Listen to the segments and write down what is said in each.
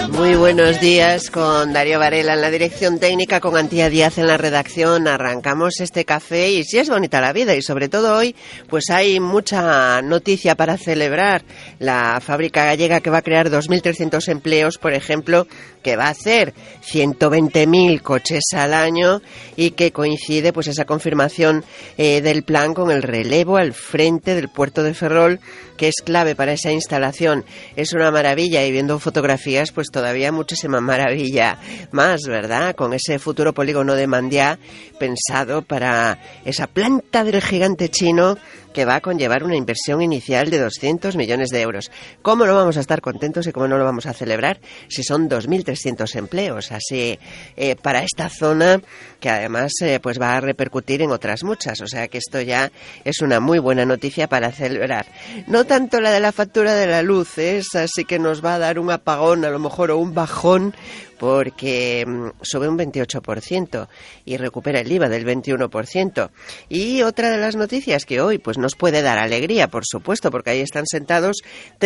Muy buenos días, con Darío Varela en la dirección técnica, con Antía Díaz en la redacción. Arrancamos este café y sí es bonita la vida, y sobre todo hoy pues hay mucha noticia para celebrar. La fábrica gallega que va a crear 2.300 empleos, por ejemplo, que va a hacer 120.000 coches al año, y que coincide pues esa confirmación del plan con el relevo al frente del puerto de Ferrol, que es clave para esa instalación. Es una maravilla, y viendo fotografías pues todavía muchísima maravilla más, ¿verdad? Con ese futuro polígono de Mandiá pensado para esa planta del gigante chino, que va a conllevar una inversión inicial de 200 millones de euros. ¿Cómo no vamos a estar contentos y cómo no lo vamos a celebrar si son 2.300 empleos? Así, para esta zona, que además pues va a repercutir en otras muchas. O sea que esto ya es una muy buena noticia para celebrar. No tanto la de la factura de la luz, esa sí que nos va a dar un apagón a lo mejor, o un bajón, porque sube un 28% y recupera el IVA del 21%. Y otra de las noticias que hoy pues nos puede dar alegría, por supuesto, porque ahí están sentados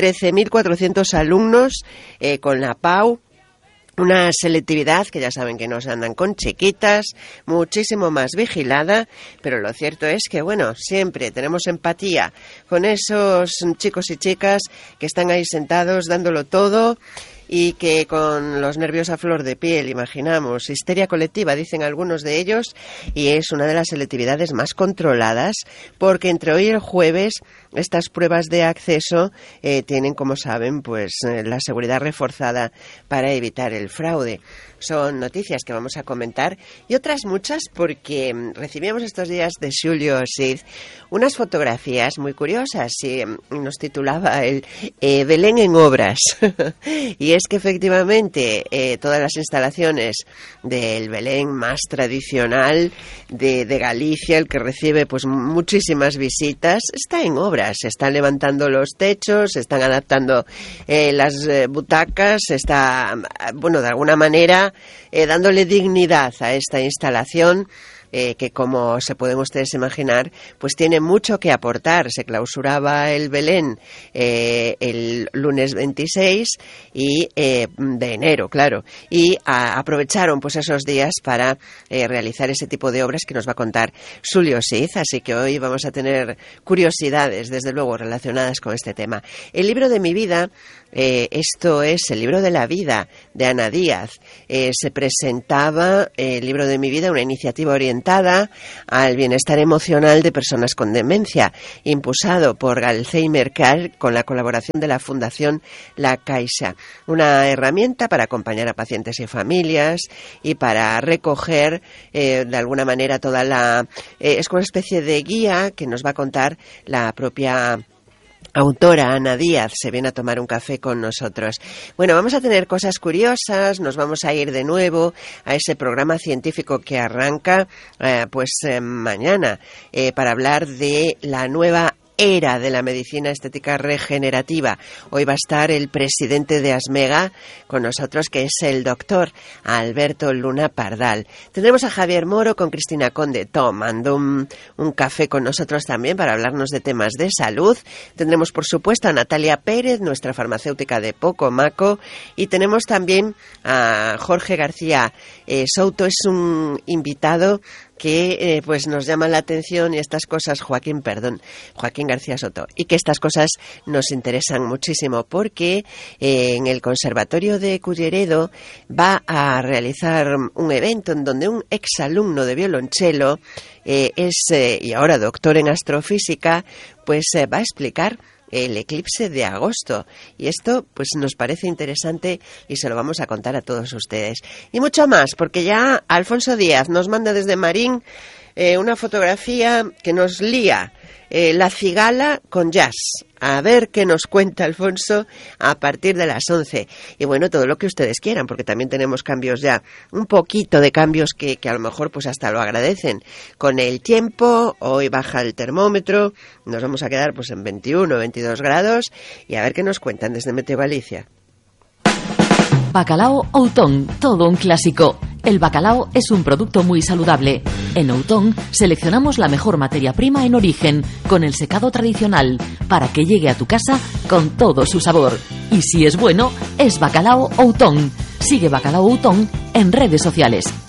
13.400 alumnos con la PAU. Una selectividad que ya saben que no se andan con chiquitas, muchísimo más vigilada, pero lo cierto es que, bueno, siempre tenemos empatía con esos chicos y chicas que están ahí sentados dándolo todo, y que con los nervios a flor de piel, imaginamos, histeria colectiva, dicen algunos de ellos, y es una de las selectividades más controladas, porque entre hoy y el jueves estas pruebas de acceso tienen, como saben, pues la seguridad reforzada para evitar el fraude. Son noticias que vamos a comentar, y otras muchas, porque recibíamos estos días de Xulio Cid unas fotografías muy curiosas, y nos titulaba el Belén en obras. Y es que efectivamente todas las instalaciones del Belén más tradicional de Galicia, el que recibe pues muchísimas visitas, está en obras. Se están levantando los techos, se están adaptando las butacas, se está, bueno, de alguna manera dándole dignidad a esta instalación, que, como se pueden ustedes imaginar, pues tiene mucho que aportar. Se clausuraba el Belén el lunes 26 de enero, claro, y aprovecharon pues esos días para realizar ese tipo de obras que nos va a contar Xulio Cid. Así que hoy vamos a tener curiosidades, desde luego, relacionadas con este tema. El libro de mi vida, esto es el libro de la vida de Ana Díaz. Se presentaba el libro de mi vida, una iniciativa orientada al bienestar emocional de personas con demencia, impulsado por Alzheimer Care con la colaboración de la Fundación La Caixa. Una herramienta para acompañar a pacientes y familias, y para recoger de alguna manera toda la... es una especie de guía que nos va a contar la propia autora Ana Díaz. Se viene a tomar un café con nosotros. Bueno, vamos a tener cosas curiosas, nos vamos a ir de nuevo a ese programa científico que arranca mañana, para hablar de la nueva era de la medicina estética regenerativa. Hoy va a estar el presidente de ASMEGA con nosotros, que es el doctor Alberto Luna Pardal. Tendremos a Javier Moro con Cristina Conde tomando un café con nosotros también para hablarnos de temas de salud. Tendremos, por supuesto, a Natalia Pérez, nuestra farmacéutica de Pocomaco, y tenemos también a Jorge García Souto. Es un invitado que pues nos llama la atención, y estas cosas, Joaquín García Soto, y que estas cosas nos interesan muchísimo, porque en el Conservatorio de Culleredo va a realizar un evento en donde un exalumno de violonchelo y ahora doctor en astrofísica, pues va a explicar el eclipse de agosto, y esto pues nos parece interesante y se lo vamos a contar a todos ustedes. Y mucho más, porque ya Alfonso Díaz nos manda desde Marín una fotografía que nos lía la cigala con jazz. A ver qué nos cuenta Alfonso a partir de las 11. Y bueno, todo lo que ustedes quieran, porque también tenemos cambios ya, un poquito de cambios que a lo mejor pues hasta lo agradecen. Con el tiempo, hoy baja el termómetro, nos vamos a quedar pues en 21, 22 grados, y a ver qué nos cuentan desde Meteo Galicia. Bacalao Outón, todo un clásico. El bacalao es un producto muy saludable. En Outón seleccionamos la mejor materia prima en origen, con el secado tradicional, para que llegue a tu casa con todo su sabor. Y si es bueno, es Bacalao Outón. Sigue Bacalao Outón en redes sociales.